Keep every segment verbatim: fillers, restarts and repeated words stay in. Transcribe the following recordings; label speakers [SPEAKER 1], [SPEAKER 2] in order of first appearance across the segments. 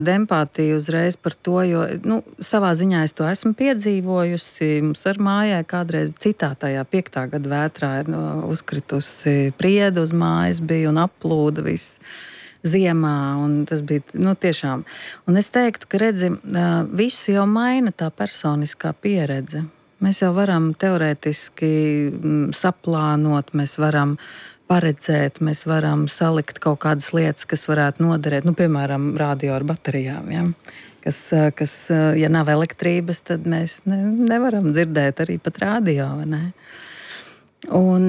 [SPEAKER 1] empātiju uzreiz par to, jo nu, savā ziņā es to esmu piedzīvojusi. Mums ar mājai kādreiz citā tajā piektā gada vētrā ir no, uzkritusi prieda uz mājas bija un aplūda viss ziemā. Un tas bija nu, tiešām. Un es teiktu, ka redzi, visu jau maina tā personiskā pieredze. Mēs jau varam teorētiski saplānot, mēs varam paredzēt, mēs varam salikt kaut kādas lietas, kas varētu noderēt, nu, piemēram, radio ar baterijām, ja? kas, kas, ja nav elektrības, tad mēs ne, nevaram dzirdēt arī pat radio, vai ne? Un,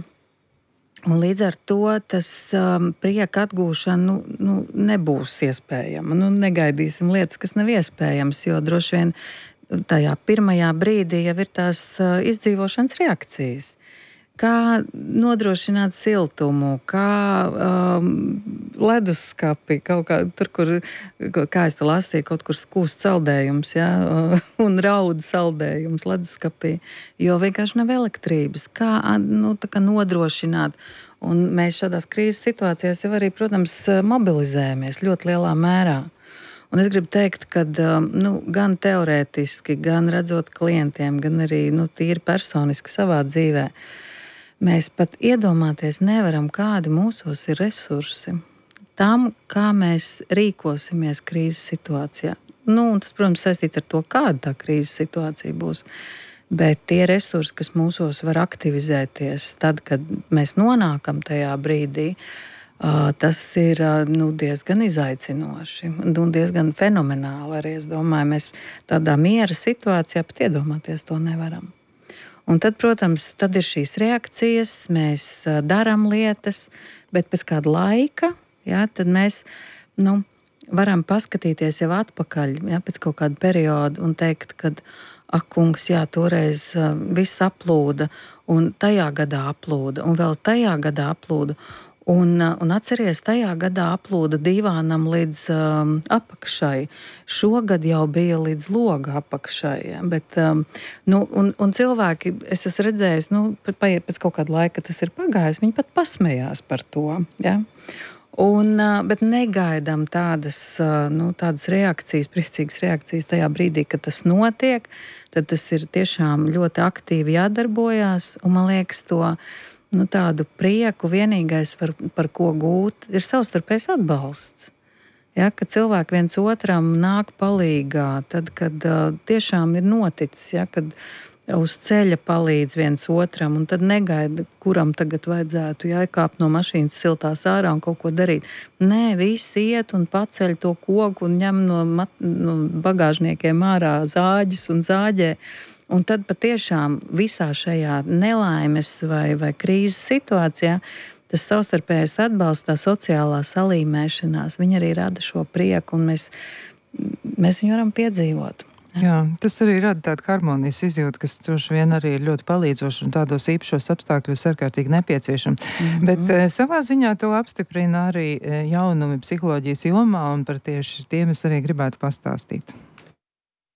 [SPEAKER 1] un līdz ar to tas prieka atgūšana nu, nu, nebūs iespējama. Nu, negaidīsim lietas, kas nav iespējams, jo droši vien tajā pirmajā brīdī jau ir tās izdzīvošanas reakcijas. Kā nodrošināt siltumu, kā um, leduskapi, kaut kā tur, kur, kā es te lasīju, kaut kur skūst saldējums, ja, un raud saldējums leduskapī, jo vienkārši nav elektrības. Kā, nu, tā kā nodrošināt? Un mēs šādās krīzes situācijās jau arī, protams, mobilizējamies ļoti lielā mērā. Un es gribu teikt, ka nu, gan teorētiski, gan redzot klientiem, gan arī nu, tīri personiski savā dzīvē, mēs pat iedomāties nevaram, kādi mūsos ir resursi tam, kā mēs rīkosimies krīzes situācijā. Nu, un tas, protams, saistīts ar to, kāda tā krīzes situācija būs. Bet tie resursi, kas mūsos var aktivizēties tad, kad mēs nonākam tajā brīdī, tas ir nu, diezgan izaicinoši un diezgan fenomenāli. Arī, es domāju, mēs tādā miera situācijā pat iedomāties to nevaram. Un tad, protams, tad ir šīs reakcijas, mēs darām lietas, bet pēc kāda laika, jā, tad mēs nu, varam paskatīties jau atpakaļ, jā, pēc kaut kāda perioda un teikt, ka, ak, kungs, jā, toreiz viss aplūda, un tajā gadā aplūda, un vēl tajā gadā aplūda. Un, un atceries, tajā gadā aplūda divānam līdz um, apakšai. Šogad jau bija līdz loga apakšai. Ja? Bet, um, nu, un, un cilvēki, es esmu redzējis, nu, pēc kaut kāda laika tas ir pagājis, viņi pat pasmējās par to. Ja? Un, uh, bet negaidām tādas, uh, nu, tādas reakcijas, priecīgas reakcijas tajā brīdī, kad tas notiek, tad tas ir tiešām ļoti aktīvi jādarbojās. Un man liekas to, nu, tādu prieku vienīgais, par, par ko gūt, ir savstarpējs atbalsts. Ja, kad cilvēki viens otram nāk palīgā, tad, kad uh, tiešām ir noticis, ja, kad uz ceļa palīdz viens otram, un tad negaida, kuram tagad vajadzētu jākāpt no mašīnas siltās ārā un kaut ko darīt. Nē, visi iet un paceļ to koku un ņem no, mat, no bagāžniekiem ārā zāģis un zāģē. Un tad patiešām visā šajā nelaimes vai, vai krīzes situācijā tas savstarpējais atbalsts, tā sociālā salīmēšanās, viņi arī rada šo prieku, un mēs, mēs viņu varam piedzīvot.
[SPEAKER 2] Jā. Jā, tas arī rada tādu harmonijas izjūtu, kas droši vien arī ir ļoti palīdzoši un tādos īpašos apstākļos ārkārtīgi nepieciešama. Mm-hmm. Bet e, savā ziņā to apstiprina arī e, jaunumi psiholoģijas jomā, un par tieši tiem es arī gribētu pastāstīt.